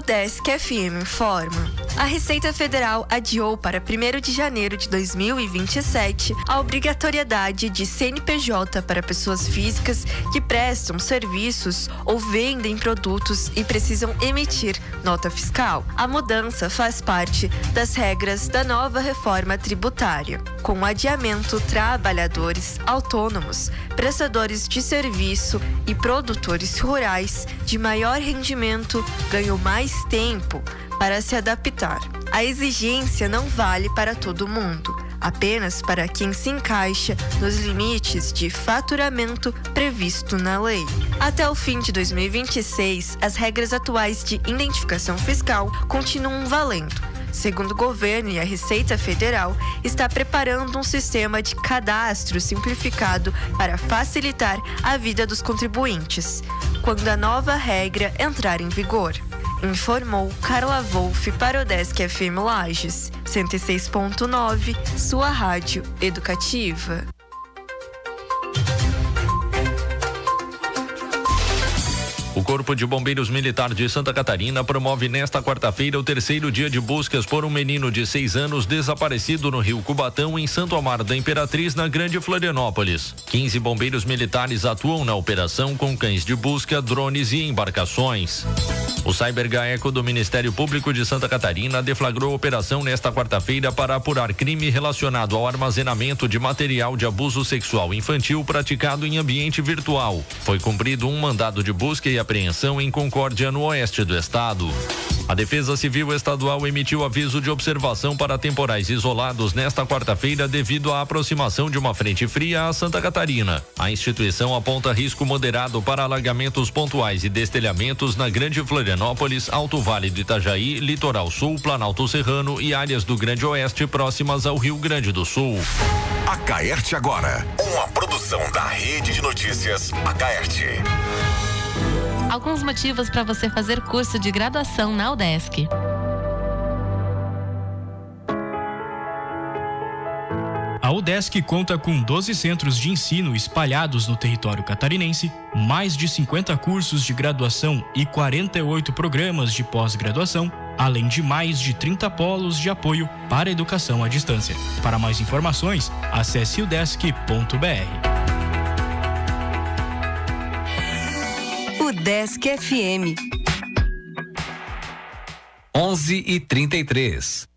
Desk FM informa. A Receita Federal adiou para 1º de janeiro de 2027 a obrigatoriedade de CNPJ para pessoas físicas que prestam serviços ou vendem produtos e precisam emitir nota fiscal. A mudança faz parte das regras da nova reforma tributária. Com o adiamento, trabalhadores autônomos, prestadores de serviço e produtores rurais de maior rendimento ganham mais tempo para se adaptar. A exigência não vale para todo mundo, apenas para quem se encaixa nos limites de faturamento previsto na lei. Até o fim de 2026, as regras atuais de identificação fiscal continuam valendo. Segundo o governo e a Receita Federal, está preparando um sistema de cadastro simplificado para facilitar a vida dos contribuintes, quando a nova regra entrar em vigor. Informou Carla Wolff para o Desk FM Lages, 106.9, sua rádio educativa. O Corpo de Bombeiros Militar de Santa Catarina promove nesta quarta-feira o 3º dia de buscas por um menino de 6 anos desaparecido no Rio Cubatão, em Santo Amaro da Imperatriz, na Grande Florianópolis. 15 bombeiros militares atuam na operação com cães de busca, drones e embarcações. O CyberGaeco do Ministério Público de Santa Catarina deflagrou operação nesta quarta-feira para apurar crime relacionado ao armazenamento de material de abuso sexual infantil praticado em ambiente virtual. Foi cumprido um mandado de busca e apreensão em Concórdia, no oeste do estado. A Defesa Civil Estadual emitiu aviso de observação para temporais isolados nesta quarta-feira devido à aproximação de uma frente fria a Santa Catarina. A instituição aponta risco moderado para alagamentos pontuais e destelhamentos na Grande Florianópolis, Alto Vale do Itajaí, Litoral Sul, Planalto Serrano e áreas do Grande Oeste próximas ao Rio Grande do Sul. Acaerte agora, uma produção da Rede de Notícias Acaerte. Alguns motivos para você fazer curso de graduação na UDESC. A UDESC conta com 12 centros de ensino espalhados no território catarinense, mais de 50 cursos de graduação e 48 programas de pós-graduação, além de mais de 30 polos de apoio para a educação à distância. Para mais informações, acesse udesc.br. Desk FM 11h33.